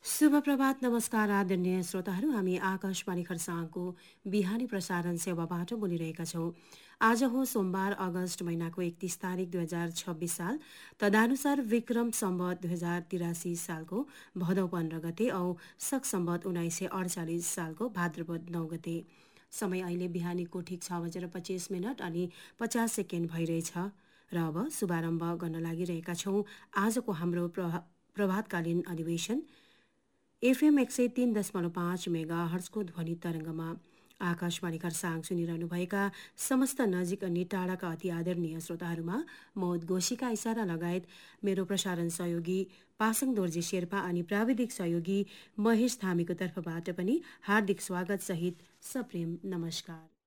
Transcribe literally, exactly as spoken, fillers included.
शुभ प्रभात, नमस्कार आदरणीय श्रोताहरू। हामी आकाशवाणी खरसाङको बिहानी प्रसारण सेवाबाट बोलिरहेका छौँ। आज हो सोमबार, अगस्त महिनाको एकतीस तारिक दुई हजार छब्बिस साल, तदनुसार विक्रम सम्वत दुई हजार तिरासी सालको भदौ पन्ध्र गते औ शक सम्वत उन्नाइस सय अडचालिस सालको भाद्रपद नौ गते। समय अहिले बिहानीको ठिक छ बजेर पच्चिस मिनट अनि पचास सेकेन्ड भइरहेछ र अब शुभारम्भ गर्न लागिरहेका छौँ आजको हाम्रो प्रभा प्रभातकालीन अधिवेशन। एफएम एक सय तीन दशमलव पाँच मेगा हर्जको ध्वनि तरङ्गमा आकाशवाणी खरसाङ सुनिरहनुभएका समस्त नजिक अनि टाढाका अति आदरणीय श्रोताहरूमा म उद्घोषिका इसारा लगायत मेरो प्रसारण सहयोगी पासङ दोर्जे शेर्पा अनि प्राविधिक सहयोगी महेश धामीको तर्फबाट पनि हार्दिक स्वागत सहित सप्रेम नमस्कार।